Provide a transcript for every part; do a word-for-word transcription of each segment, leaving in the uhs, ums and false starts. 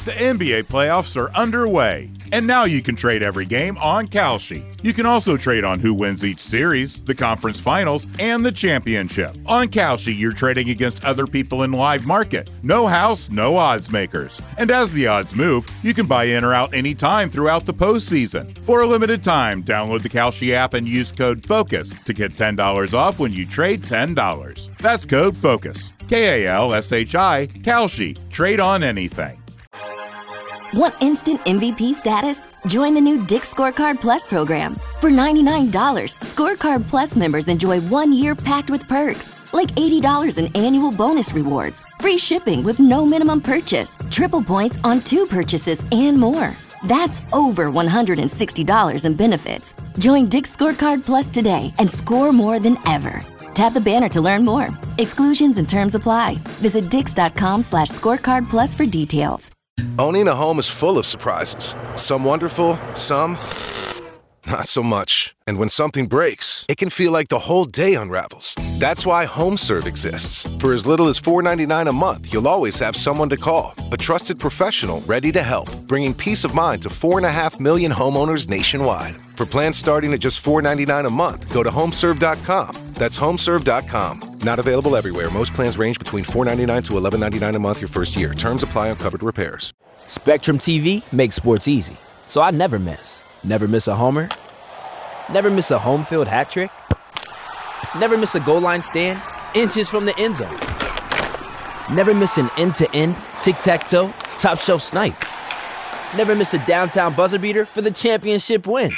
The N B A playoffs are underway, and now you can trade every game on Kalshi. You can also trade on who wins each series, the conference finals, and the championship. On Kalshi, you're trading against other people in live market. No house, no odds makers. And as the odds move, you can buy in or out anytime throughout the postseason. For a limited time, download the Kalshi app and use code FOCUS to get ten dollars off when you trade ten dollars. That's code FOCUS. K A L S H I, Kalshi. Trade on anything. Want instant M V P status? Join the new Dick's Scorecard Plus program. For ninety-nine dollars, Scorecard Plus members enjoy one year packed with perks, like eighty dollars in annual bonus rewards, free shipping with no minimum purchase, triple points on two purchases, and more. That's over one hundred sixty dollars in benefits. Join Dick's Scorecard Plus today and score more than ever. Tap the banner to learn more. Exclusions and terms apply. Visit dix.com slash scorecard plus for details. Owning a home is full of surprises. Some wonderful, some not so much. And when something breaks, it can feel like the whole day unravels. That's why HomeServe exists. For as little as four dollars and ninety-nine cents a month, you'll always have someone to call. A trusted professional ready to help, bringing peace of mind to four point five million homeowners nationwide. For plans starting at just four dollars and ninety-nine cents a month, go to homeserve dot com. That's homeserve dot com. Not available everywhere. Most plans range between four dollars and ninety-nine cents to eleven dollars and ninety-nine cents a month your first year. Terms apply on covered repairs. Spectrum T V makes sports easy, so I never miss. Never miss a homer. Never miss a home field hat trick. Never miss a goal line stand inches from the end zone. Never miss an end-to-end, tic-tac-toe, top shelf snipe. Never miss a downtown buzzer beater for the championship win.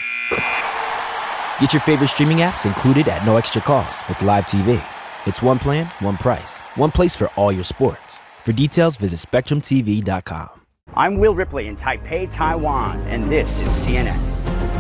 Get your favorite streaming apps included at no extra cost with Live T V. It's one plan, one price, one place for all your sports. For details, visit spectrum t v dot com. I'm Will Ripley in Taipei, Taiwan, and this is C N N.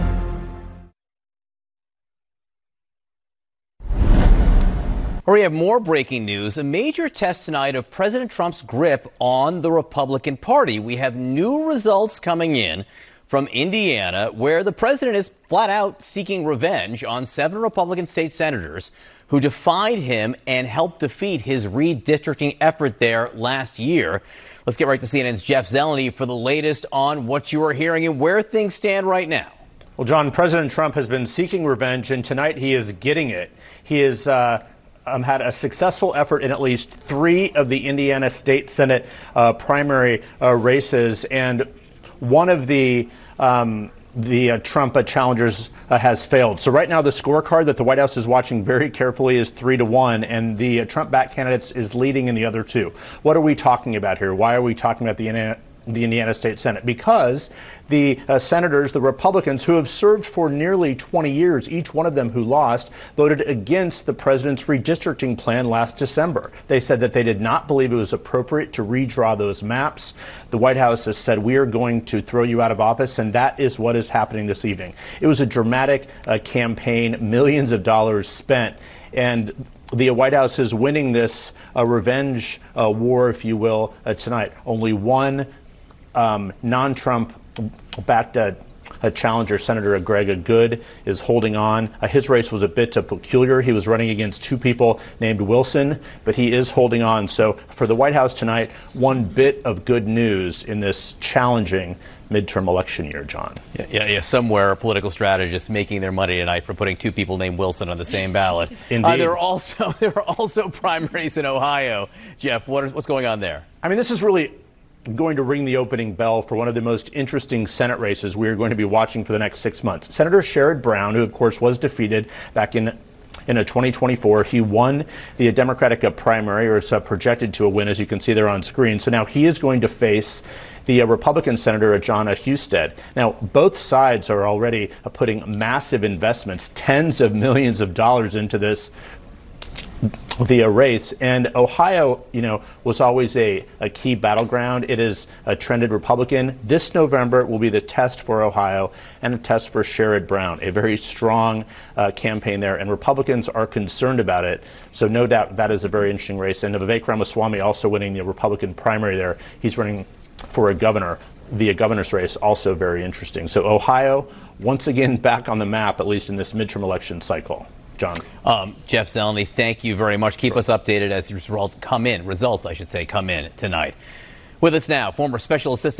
We have more breaking news. A major test tonight of President Trump's grip on the Republican Party. We have new results coming in from Indiana, where the president is flat out seeking revenge on seven Republican state senators who defied him and helped defeat his redistricting effort there last year. Let's get right to C N N's Jeff Zeleny for the latest on what you are hearing and where things stand right now. Well, John, President Trump has been seeking revenge, and tonight he is getting it. He is uh, um, had a successful effort in at least three of the Indiana State Senate uh, primary uh, races, and one of the um, the uh, Trump uh, challengers uh, has failed. So right now the scorecard that the White House is watching very carefully is three to one, and the uh, Trump-backed candidates is leading in the other two. What are we talking about here? Why are we talking about the Indiana, the Indiana State Senate? Because the uh, senators, the Republicans, who have served for nearly twenty years, each one of them who lost, voted against the president's redistricting plan last December. They said that they did not believe it was appropriate to redraw those maps. The White House has said, we are going to throw you out of office, and that is what is happening this evening. It was a dramatic uh, campaign, millions of dollars spent, and the White House is winning this uh, revenge uh, war, if you will, uh, tonight. Only one um, non-Trump backed uh, a challenger, Senator Greg Good, is holding on. Uh, his race was a bit uh, peculiar. He was running against two people named Wilson, but he is holding on. So for the White House tonight, one bit of good news in this challenging midterm election year, John. Yeah, yeah, yeah. Somewhere a political strategist making their money tonight for putting two people named Wilson on the same ballot. Indeed. Uh, there are also there are also primaries in Ohio. Jeff, what is, what's going on there? I mean, this is really going to ring the opening bell for one of the most interesting Senate races we are going to be watching for the next six months. Senator Sherrod Brown, who of course was defeated back in in a twenty twenty-four, he won the Democratic primary, or is uh, projected to a win, as you can see there on screen. So now he is going to face the uh, Republican Senator John Husted. Now, both sides are already uh, putting massive investments, tens of millions of dollars into this the uh, race, and Ohio, you know, was always a, a key battleground. It is a trended Republican. This November will be the test for Ohio and a test for Sherrod Brown, a very strong uh, campaign there, and Republicans are concerned about it. So no doubt that is a very interesting race. And Vivek Ramaswamy also winning the Republican primary there. He's running for a governor. The governor's race also very interesting. So Ohio, once again, back on the map, at least in this midterm election cycle. John. Um, Jeff Zeleny, thank you very much. Keep sure. us updated as the results come in. Results, I should say, come in tonight. With us now, former Special Assistant